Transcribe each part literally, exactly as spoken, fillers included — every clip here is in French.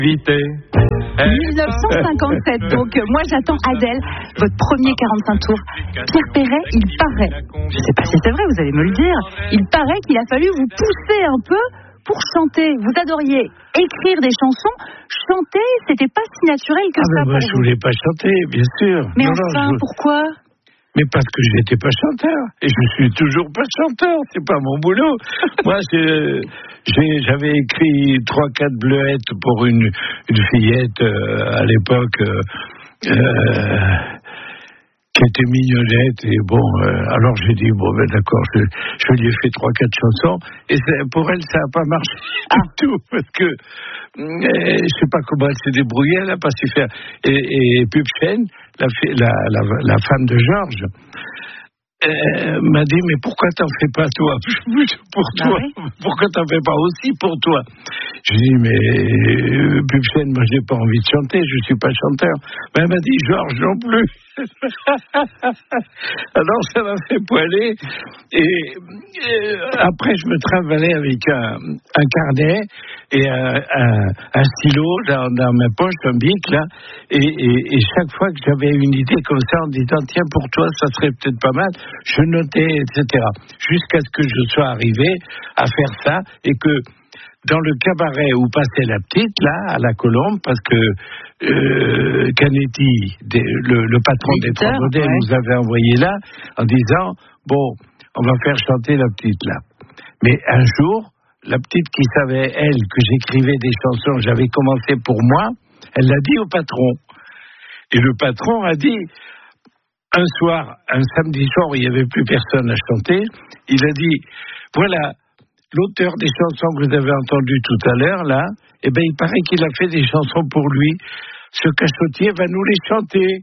Vité. mille neuf cent cinquante-sept, donc euh, moi j'attends Adèle, votre premier quarante-cinq tours. Pierre Perret, il paraît, je ne sais pas si c'est vrai, vous allez me le dire, il paraît qu'il a fallu vous pousser un peu pour chanter. Vous adoriez écrire des chansons, chanter, c'était pas si naturel que ah ça ben pour moi, vous. je voulais pas chanter, bien sûr. Mais non, enfin, non, je... pourquoi? Mais parce que je n'étais pas chanteur. Et je suis toujours pas chanteur. C'est pas mon boulot. Moi, c'est, j'ai, j'avais écrit trois, quatre bleuettes pour une, une fillette euh, à l'époque euh, euh, qui était mignonnette. Et bon, euh, alors j'ai dit, bon, ben d'accord, je, je lui ai fait trois, quatre chansons. Et pour elle, ça n'a pas marché du tout. Parce que euh, je sais pas comment elle s'est débrouillée. Elle a pas su faire. Et, et Pupchen, La, la, la, la femme de Georges, euh, m'a dit, mais pourquoi t'en fais pas toi pour bah toi oui. Pourquoi t'en fais pas aussi pour toi? Je dis, mais euh, Pupchen, moi j'ai pas envie de chanter, je suis pas chanteur. Mais elle m'a dit, Georges non plus. Alors ça m'a fait poiler. Et euh, après je me travaillais avec un, un carnet et un, un, un stylo dans, dans ma poche, un bic là, et, et, et chaque fois que j'avais une idée comme ça en disant tiens pour toi ça serait peut-être pas mal, je notais, et cetera. Jusqu'à ce que je sois arrivé à faire ça et que dans le cabaret où passait la petite, là, à la Colombe, parce que euh, Canetti, des, le, le patron des Trois Modèles, ouais. nous avait envoyé là, en disant, bon, on va faire chanter la petite, là. Mais un jour, la petite qui savait, elle, que j'écrivais des chansons, j'avais commencé pour moi, elle l'a dit au patron. Et le patron a dit, un soir, un samedi soir où il n'y avait plus personne à chanter, il a dit, voilà, l'auteur des chansons que vous avez entendues tout à l'heure, là, eh ben, il paraît qu'il a fait des chansons pour lui. Ce cachotier va nous les chanter.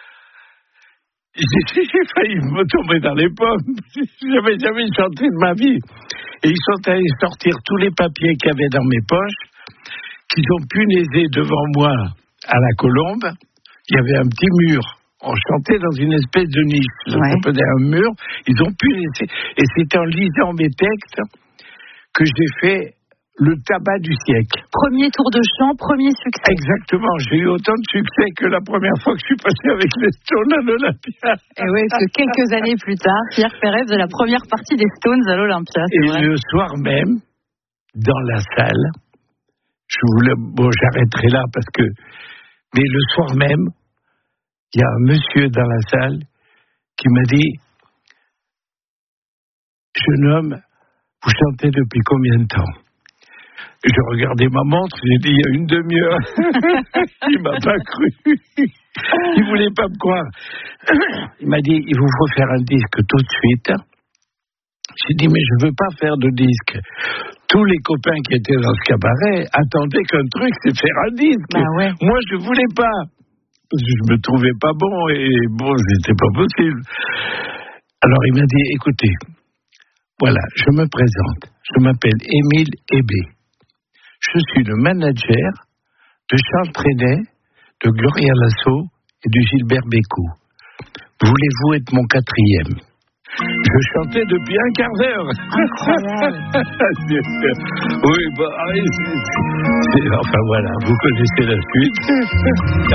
J'ai, j'ai failli me tomber dans les pommes. J'avais jamais chanté de ma vie. Et ils sont allés sortir tous les papiers qu'il y avait dans mes poches, qu'ils ont punaisé devant moi à la Colombe. Il y avait un petit mur. On chantait dans une espèce de niche. Ça ouais. s'appelait un mur. Ils ont punaisé. Et c'est en lisant mes textes que j'ai fait le tabac du siècle. Premier tour de chant, premier succès. Exactement, j'ai eu autant de succès que la première fois que je suis passé avec les Stones à l'Olympia. Et oui, parce que quelques années plus tard, Pierre Perret faisait la première partie des Stones à l'Olympia. Et vrai. le soir même, dans la salle, je voulais, bon, j'arrêterai là parce que, mais le soir même, il y a un monsieur dans la salle qui m'a dit, jeune homme, vous chantez depuis combien de temps? Je regardais ma montre, j'ai dit il y a une demi-heure. Il m'a pas cru. Il voulait pas me croire. Il m'a dit il vous faut faire un disque tout de suite. J'ai dit mais je veux pas faire de disque. Tous les copains qui étaient dans ce cabaret attendaient qu'un truc, c'est faire un disque. Bah ouais. Moi je voulais pas. Parce que je me trouvais pas bon et bon c'était pas possible. Alors il m'a dit écoutez. Voilà, je me présente. Je m'appelle Émile Hébé. Je suis le manager de Charles Trenet, de Gloria Lasso et de Gilbert Bécaud. Voulez-vous être mon quatrième? Je chantais depuis un quart d'heure. Incroyable. Oui, bah, c'est, c'est, enfin voilà, vous connaissez la suite.